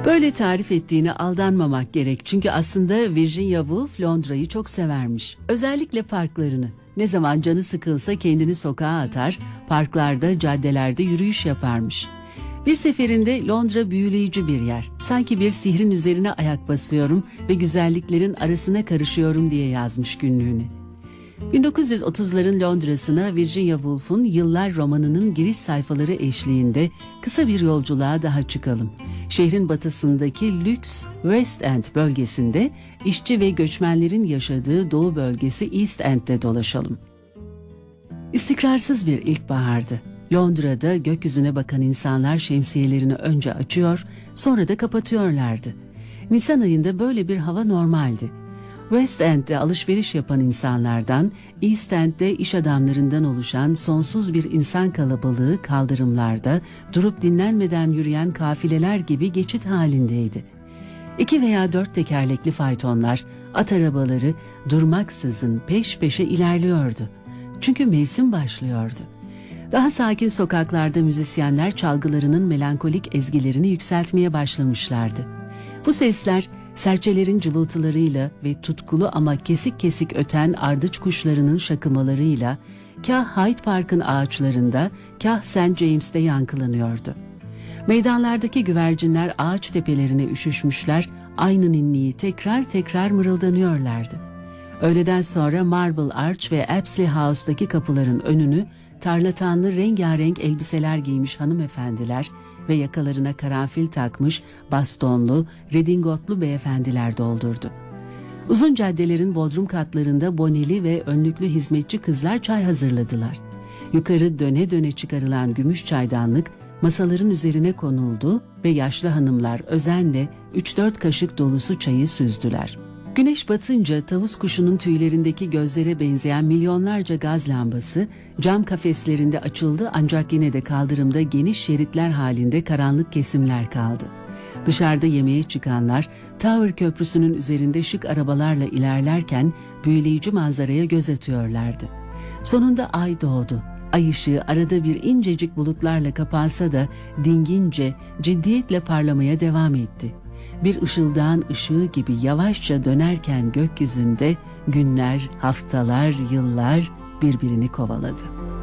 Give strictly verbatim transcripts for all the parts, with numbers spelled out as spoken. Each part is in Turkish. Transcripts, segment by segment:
Böyle tarif ettiğine aldanmamak gerek. Çünkü aslında Virginia Woolf Londra'yı çok severmiş. Özellikle parklarını. Ne zaman canı sıkılsa kendini sokağa atar, parklarda, caddelerde yürüyüş yaparmış. Bir seferinde Londra büyüleyici bir yer. Sanki bir sihrin üzerine ayak basıyorum ve güzelliklerin arasına karışıyorum diye yazmış günlüğüne. bin dokuz yüz otuzların Londra'sına Virginia Woolf'un Yıllar romanının giriş sayfaları eşliğinde kısa bir yolculuğa daha çıkalım. Şehrin batısındaki lüks West End bölgesinde, işçi ve göçmenlerin yaşadığı doğu bölgesi East End'de dolaşalım. İstikrarsız bir ilkbahardı. Londra'da gökyüzüne bakan insanlar şemsiyelerini önce açıyor, sonra da kapatıyorlardı. Nisan ayında böyle bir hava normaldi. West End'de alışveriş yapan insanlardan, East End'de iş adamlarından oluşan sonsuz bir insan kalabalığı kaldırımlarda durup dinlenmeden yürüyen kafileler gibi geçit halindeydi. İki veya dört tekerlekli faytonlar, at arabaları durmaksızın peş peşe ilerliyordu. Çünkü mevsim başlıyordu. Daha sakin sokaklarda müzisyenler çalgılarının melankolik ezgilerini yükseltmeye başlamışlardı. Bu sesler, serçelerin cıvıltılarıyla ve tutkulu ama kesik kesik öten ardıç kuşlarının şakımalarıyla kah Hyde Park'ın ağaçlarında, kah Saint James'te yankılanıyordu. Meydanlardaki güvercinler ağaç tepelerine üşüşmüşler, aynı ninniyi tekrar tekrar mırıldanıyorlardı. Öğleden sonra Marble Arch ve Apsley House'daki kapıların önünü tarlatanlı rengarenk elbiseler giymiş hanımefendiler ve yakalarına karanfil takmış bastonlu, redingotlu beyefendiler doldurdu. Uzun caddelerin bodrum katlarında boneli ve önlüklü hizmetçi kızlar çay hazırladılar. Yukarı döne döne çıkarılan gümüş çaydanlık masaların üzerine konuldu ve yaşlı hanımlar özenle üç dört kaşık dolusu çayı süzdüler. Güneş batınca tavus kuşunun tüylerindeki gözlere benzeyen milyonlarca gaz lambası cam kafeslerinde açıldı, ancak yine de kaldırımda geniş şeritler halinde karanlık kesimler kaldı. Dışarıda yemeğe çıkanlar Tower Köprüsü'nün üzerinde şık arabalarla ilerlerken büyüleyici manzaraya göz atıyorlardı. Sonunda ay doğdu. Ay ışığı arada bir incecik bulutlarla kapansa da dingince, ciddiyetle parlamaya devam etti. Bir ışıldağın ışığı gibi yavaşça dönerken gökyüzünde günler, haftalar, yıllar birbirini kovaladı.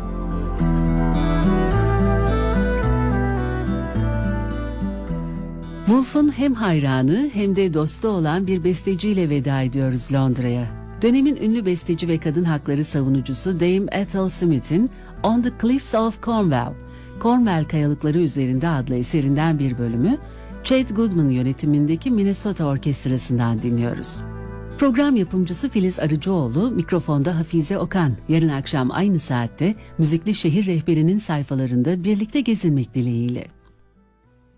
Woolf'un hem hayranı hem de dostu olan bir besteciyle veda ediyoruz Londra'ya. Dönemin ünlü besteci ve kadın hakları savunucusu Dame Ethel Smith'in On the Cliffs of Cornwall, Cornwall Kayalıkları Üzerinde adlı eserinden bir bölümü Chet Goodman yönetimindeki Minnesota Orkestrası'ndan dinliyoruz. Program yapımcısı Filiz Arıcıoğlu, mikrofonda Hafize Okan. Yarın akşam aynı saatte Müzikli Şehir Rehberi'nin sayfalarında birlikte gezinmek dileğiyle.